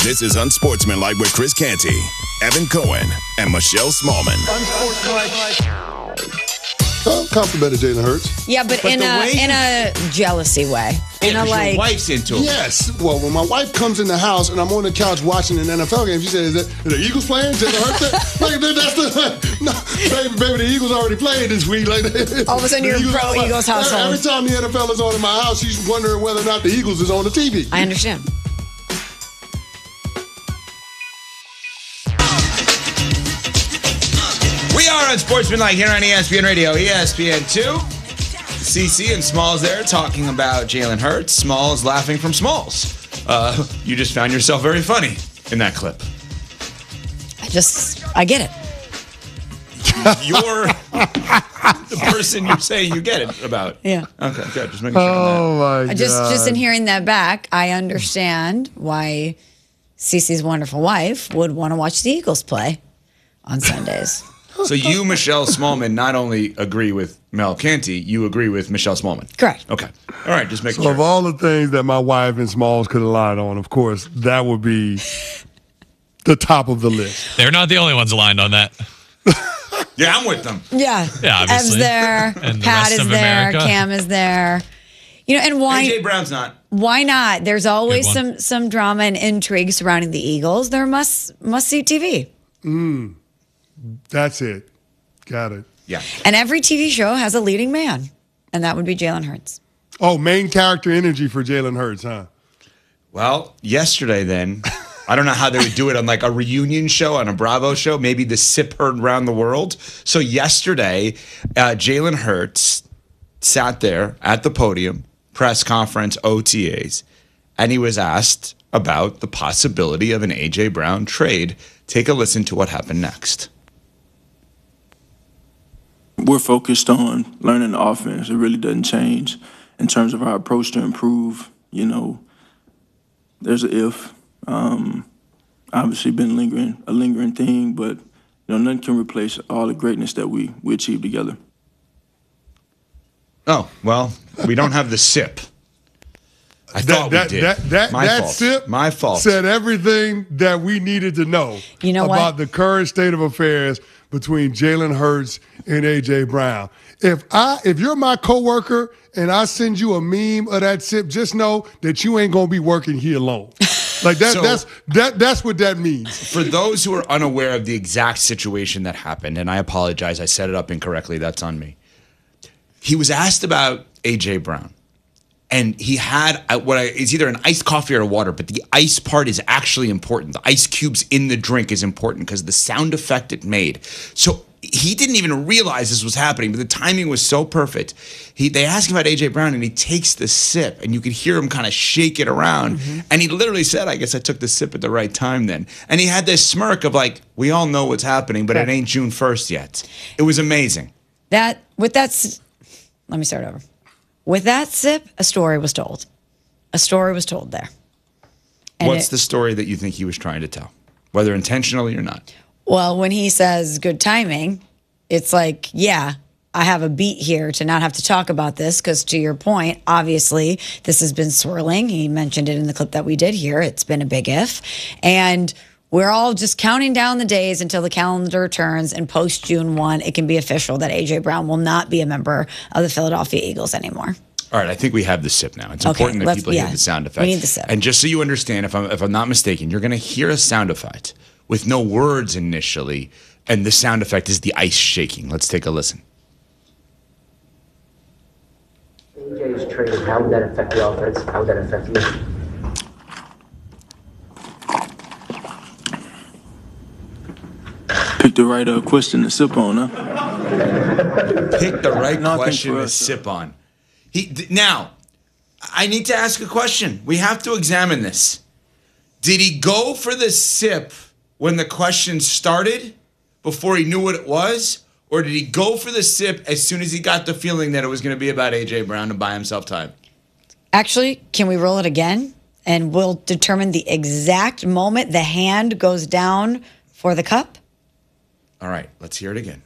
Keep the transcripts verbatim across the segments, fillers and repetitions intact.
This is Unsportsmanlike with Chris Canty, Evan Cohen, and Michelle Smallman. Unsportsmanlike. Oh, complimented Jalen Hurts. Yeah, but, But in the a way- in a jealousy way. In Yeah, a 'cause like your wife's into it. Yes. Well, when my wife comes in the house and I'm on the couch watching an N F L game, she says, "Is that, are the Eagles playing? Jalen Hurts?" Like, that's the no, baby, baby. The Eagles already played this week. Like, all of a sudden the you're Eagles pro are- Eagles household. Every time the N F L is on in my house, she's wondering whether or not the Eagles is on the T V. I understand. We are Unsportsmanlike here on E S P N Radio, E S P N two. C C and Smalls there talking about Jalen Hurts. Smalls laughing from Smalls. Uh, you just found yourself very funny in that clip. I just I get it. You're the person you're saying you get it about. Yeah. Okay, good. Just making sure Oh on my I god! just just in hearing that back, I understand why Cece's wonderful wife would want to watch the Eagles play on Sundays. that. So you, Michelle Smallman, not only agree with Mel Canty, you agree with Michelle Smallman. Correct. Okay. All right, just making So sure. of all the things that my wife and Smalls could have lied on, of course, that would be the top of the list. They're not the only ones aligned on that. Yeah, I'm with them. Yeah. Yeah, obviously. Ev's there. And the Pat rest is of there. America. Cam is there. You know, and why A J Brown's not. why not? There's always Good some one. some drama and intrigue surrounding the Eagles. They're must must see T V. That's it. Got it. Yeah. And every T V show has a leading man, and that would be Jalen Hurts. Oh, main character energy for Jalen Hurts, huh? Well, yesterday then, I don't know how they would do it on like a reunion show, on a Bravo show, maybe the sip heard around the world. So yesterday, uh, Jalen Hurts sat there at the podium, press conference, O T As, and he was asked about the possibility of an A J Brown trade. Take a listen to what happened next. We're focused on learning the offense. It really doesn't change in terms of our approach to improve. You know, there's an if. Um, obviously, been lingering a lingering thing, but you know, nothing can replace all the greatness that we we achieved together. Oh, well, we don't have the sip. I thought that, we did. That, that, My that fault. sip My fault. said everything that we needed to know You know about what? the current state of affairs between Jalen Hurts and A J Brown. If I, if you're my coworker and I send you a meme of that sip, just know that you ain't gonna be working here alone. Like that, So- that's that, that's what that means. For those who are unaware of the exact situation that happened, and I apologize, I set it up incorrectly, that's on me. He was asked about A J Brown, and he had uh, what I, it's either an iced coffee or water, but the ice part is actually important. The ice cubes in the drink is important because the sound effect it made. So he didn't even realize this was happening, but the timing was so perfect. He They ask him about A J Brown, and he takes the sip, and you could hear him kind of shake it around. And he literally said, I guess I took the sip at the right time then. And he had this smirk of like, we all know what's happening, but it ain't June first yet. It was amazing. That with that, s- let me start over. With that sip, a story was told. A story was told there. And What's it- the story that you think he was trying to tell, whether intentionally or not? Well, when he says good timing, it's like, yeah, I have a beat here to not have to talk about this because, to your point, obviously this has been swirling. He mentioned it in the clip that we did here. It's been a big if. And we're all just counting down the days until the calendar turns, and post June first, it can be official that A J Brown will not be a member of the Philadelphia Eagles anymore. All right, I think we have the sip now. It's Okay, important that let's- people yeah, hear the sound we effect. need the sip. And just so you understand, if I'm if I'm not mistaken, you're going to hear a sound effect with no words initially, and the sound effect is the ice shaking. Let's take a listen. A J's trade, how would that affect the offense? How would that affect you? Pick the right uh, question to sip on, huh? Pick the right Nothing question for to us. sip on. He th- now, I need to ask a question. We have to examine this. Did he go for the sip when the question started, before he knew what it was, or did he go for the sip as soon as he got the feeling that it was going to be about A J Brown to buy himself time? Actually, can we roll it again? And we'll determine the exact moment the hand goes down for the cup. All right, let's hear it again.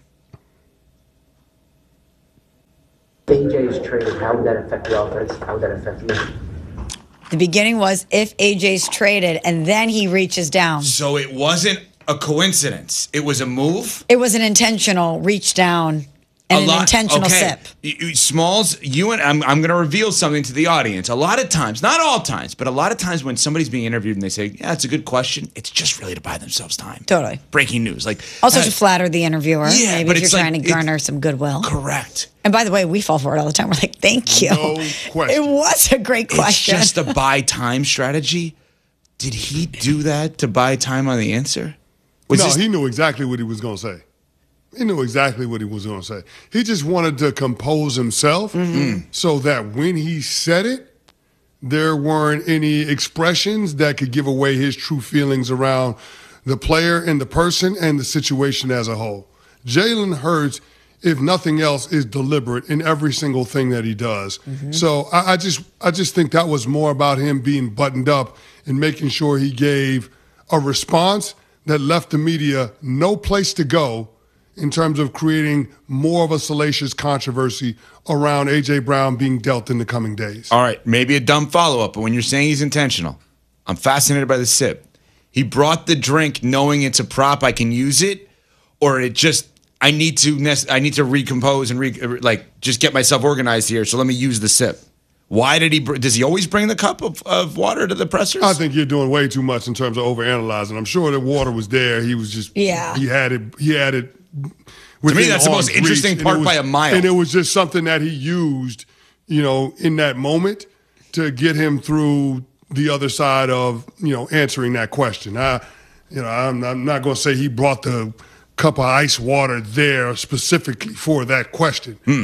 A J's trade, how would that affect the offense? How would that affect you? The beginning was if A J's traded, and then he reaches down. So it wasn't a coincidence. It was a move. It was an intentional reach down and a an lot, intentional okay. sip. You- you- Smalls, you and I'm, I'm going to reveal something to the audience. A lot of times, not all times, but a lot of times when somebody's being interviewed and they say, yeah, it's a good question, it's just really to buy themselves time. Totally. Breaking news. Like Also that- to flatter the interviewer. Yeah, Maybe but if you're it's like- trying to it's- garner some goodwill. Correct. And by the way, we fall for it all the time. We're like, thank you. No question. It was a great question. It's just a buy time strategy. Did he do that to buy time on the answer? Was no, this- he knew exactly what he was going to say. He knew exactly what he was going to say. He just wanted to compose himself Mm-hmm. so that when he said it, there weren't any expressions that could give away his true feelings around the player and the person and the situation as a whole. Jalen Hurts, if nothing else, is deliberate in every single thing that he does. So I, I just I just think that was more about him being buttoned up and making sure he gave a response that left the media no place to go in terms of creating more of a salacious controversy around A J. Brown being dealt in the coming days. All right, maybe a dumb follow-up, but when you're saying he's intentional, I'm fascinated by the sip. He brought the drink knowing it's a prop, I can use it, or it just I need to nec- I need to recompose and re- like just get myself organized here. So let me use the sip. Why did he? Br- does he always bring the cup of, of water to the pressers? I think you're doing way too much in terms of overanalyzing. I'm sure the water was there. He was just Yeah. He had it. He had it. To me, that's the most interesting part by a mile. And it was just something that he used, you know, in that moment to get him through the other side of, you know, answering that question. I, you know, I'm, I'm not going to say he brought the cup of ice water there specifically for that question. Hmm.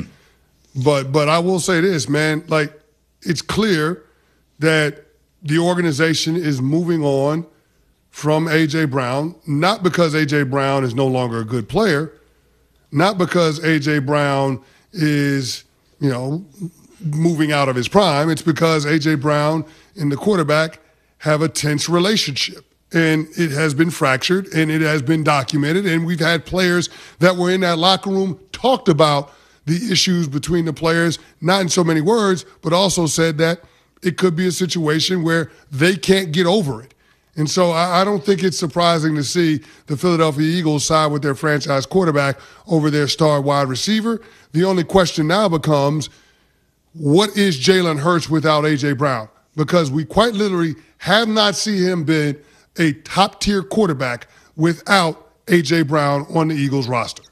But but I will say this, man, like it's clear that the organization is moving on from A J. Brown, not because A J. Brown is no longer a good player, not because A J. Brown is, you know, moving out of his prime. It's because A J. Brown and the quarterback have a tense relationship. And it has been fractured and it has been documented. And we've had players that were in that locker room talked about the issues between the players, not in so many words, but also said that it could be a situation where they can't get over it. And so I, I don't think it's surprising to see the Philadelphia Eagles side with their franchise quarterback over their star wide receiver. The only question now becomes, what is Jalen Hurts without A J. Brown? Because we quite literally have not seen him be a top-tier quarterback without A J. Brown on the Eagles roster.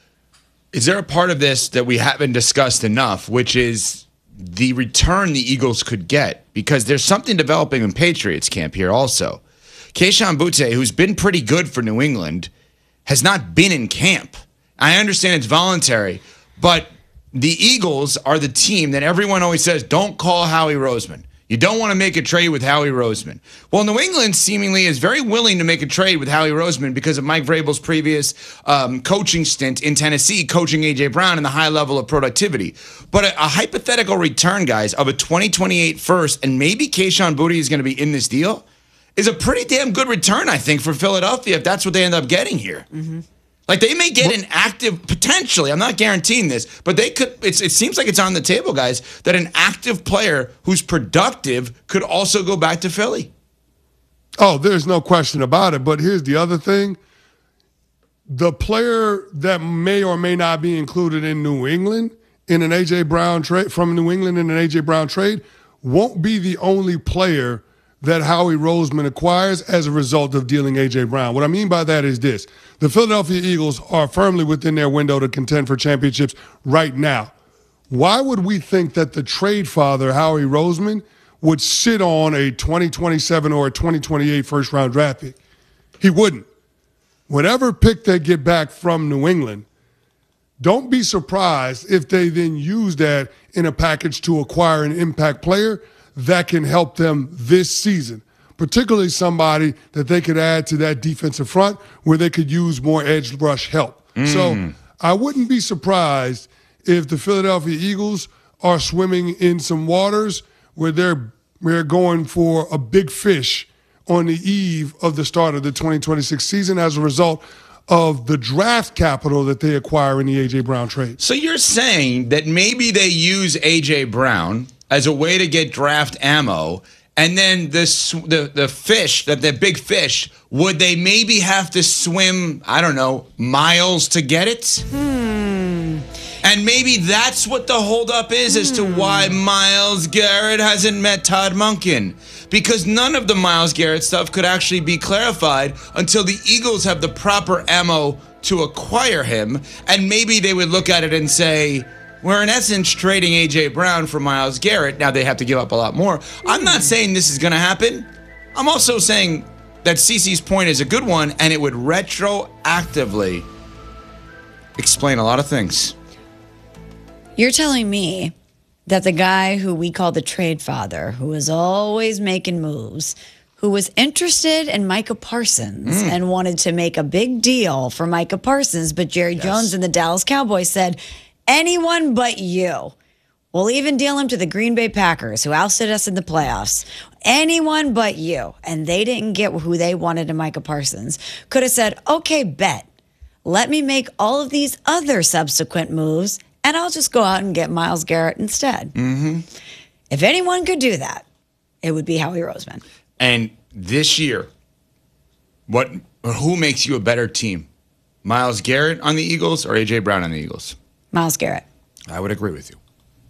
Is there a part of this that we haven't discussed enough, which is the return the Eagles could get? Because there's something developing in Patriots camp here also. Kayshon Boutte, who's been pretty good for New England, has not been in camp. I understand it's voluntary, but the Eagles are the team that everyone always says, don't call Howie Roseman. You don't want to make a trade with Howie Roseman. Well, New England seemingly is very willing to make a trade with Howie Roseman because of Mike Vrabel's previous um, coaching stint in Tennessee, coaching A J. Brown and the high level of productivity. But a, a hypothetical return, guys, of a twenty twenty-eight first, and maybe Kayshon Boutte is going to be in this deal, is a pretty damn good return, I think, for Philadelphia if that's what they end up getting here. Mm-hmm. Like, they may get an active, potentially, I'm not guaranteeing this, but they could, it's, it seems like it's on the table, guys, that an active player who's productive could also go back to Philly. Oh, there's no question about it. But here's the other thing. The player that may or may not be included in New England in an A J. Brown trade, from New England in an A J. Brown trade, won't be the only player that Howie Roseman acquires as a result of dealing A J. Brown. What I mean by that is this. The Philadelphia Eagles are firmly within their window to contend for championships right now. Why would we think that the trade father, Howie Roseman, would sit on a twenty twenty-seven or a twenty twenty-eight first-round draft pick? He wouldn't. Whatever pick they get back from New England, don't be surprised if they then use that in a package to acquire an impact player that can help them this season, particularly somebody that they could add to that defensive front where they could use more edge rush help. Mm. So I wouldn't be surprised if the Philadelphia Eagles are swimming in some waters where they're, they're going for a big fish on the eve of the start of the twenty twenty-six season as a result of the draft capital that they acquire in the A J. Brown trade. So you're saying that maybe they use A J. Brown as a way to get draft ammo And then the sw- the the fish, the, the big fish, would they maybe have to swim, I don't know, miles to get it? Hmm. And maybe that's what the holdup is as to why Myles Garrett hasn't met Todd Monken. Because none of the Myles Garrett stuff could actually be clarified until the Eagles have the proper ammo to acquire him. And maybe they would look at it and say, we're in essence trading A J Brown for Myles Garrett. Now they have to give up a lot more. I'm not saying this is going to happen. I'm also saying that CeCe's point is a good one, and it would retroactively explain a lot of things. You're telling me that the guy who we call the trade father, who was always making moves, who was interested in Micah Parsons mm. and wanted to make a big deal for Micah Parsons, but Jerry yes. Jones and the Dallas Cowboys said, anyone but you. We'll even deal him to the Green Bay Packers, who ousted us in the playoffs. Anyone but you. And they didn't get who they wanted in Micah Parsons. Could have said, okay, bet. Let me make all of these other subsequent moves, and I'll just go out and get Myles Garrett instead. Mm-hmm. If anyone could do that, it would be Howie Roseman. And this year, what? Who makes you a better team? Myles Garrett on the Eagles or A J Brown on the Eagles? Myles Garrett. I would agree with you.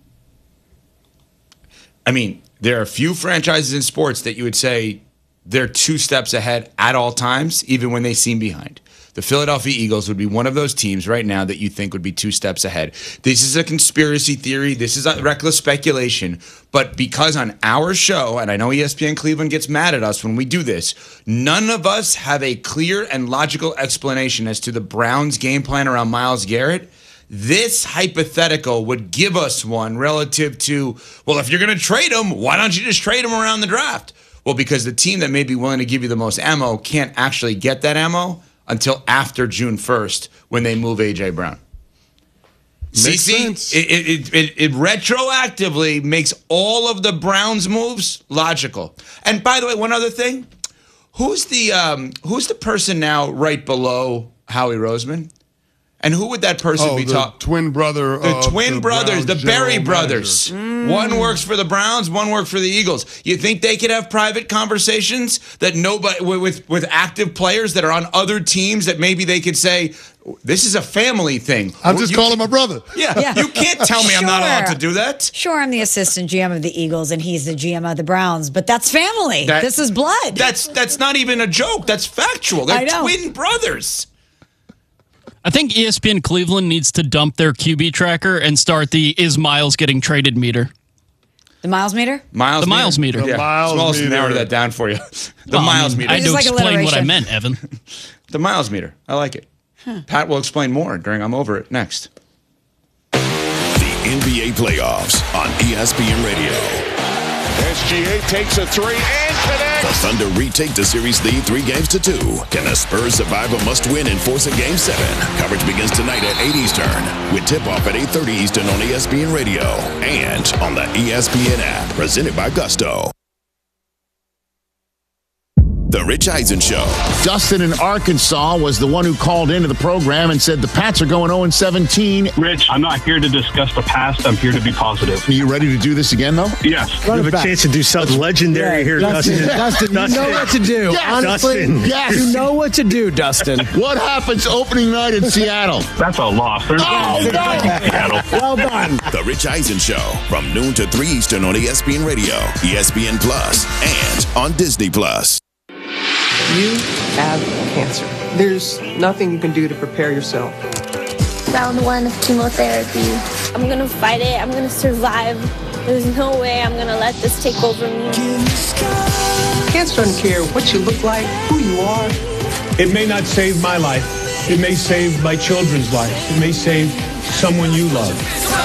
I mean, there are a few franchises in sports that you would say they're two steps ahead at all times, even when they seem behind. The Philadelphia Eagles would be one of those teams right now that you think would be two steps ahead. This is a conspiracy theory. This is a reckless speculation. But because on our show, and I know E S P N Cleveland gets mad at us when we do this, none of us have a clear and logical explanation as to the Browns' game plan around Myles Garrett. This hypothetical would give us one relative to, well, if you're going to trade him, why don't you just trade him around the draft? Well, because the team that may be willing to give you the most ammo can't actually get that ammo until after June first when they move A J Brown. Makes CeCe, sense. It, it, it, it retroactively makes all of the Browns moves logical. And by the way, one other thing, who's the um, who's the person now right below Howie Roseman? And who would that person oh, be? The Ta- twin brother. The of twin the brothers, Browns the Berry general brothers. Mm. One works for the Browns, one works for the Eagles. You think they could have private conversations that nobody with with active players that are on other teams that maybe they could say, this is a family thing. I'm just you, calling my brother. Yeah, yeah, you can't tell me sure. I'm not allowed to do that. Sure, I'm the assistant G M of the Eagles and he's the G M of the Browns, but that's family. That, this is blood. That's that's not even a joke. That's factual. They're twin brothers. I think E S P N Cleveland needs to dump their Q B tracker and start the is Myles getting traded meter. The Miles meter? Miles the meter? Miles meter. The yeah. Miles Smalls meter. narrowed that down for you. The Well, Miles I mean, meter. I had to Just like explain what I alliteration. meant, Evan. The Miles meter. I like it. Huh. Pat will explain more during I'm Over It next. The N B A playoffs on E S P N Radio. S G A takes a three and connects. The Thunder retake the series lead three games to two. Can the Spurs survive a must-win and force a game seven? Coverage begins tonight at eight Eastern with tip-off at eight thirty Eastern on E S P N Radio and on the E S P N app. Presented by Gusto. The Rich Eisen Show. Dustin in Arkansas was the one who called into the program and said the Pats are going oh and seventeen. Rich, I'm not here to discuss the past. I'm here to be positive. Are you ready to do this again, though? Yes. You have a chance to do something legendary yeah, here, Dustin. Dustin. Dustin, you know what to do. Yes, Honestly, Dustin. Yes. you know what to do, Dustin. What happens opening night in Seattle? That's a loss. There's Oh, no! Seattle. Well done. The Rich Eisen Show from noon to three Eastern on E S P N Radio, E S P N Plus, and on Disney Plus. You have cancer. There's nothing you can do to prepare yourself. Round one of chemotherapy. I'm gonna fight it. I'm gonna survive. There's no way I'm gonna let this take over me. Cancer doesn't care what you look like, who you are. It may not save my life. It may save my children's life. It may save someone you love.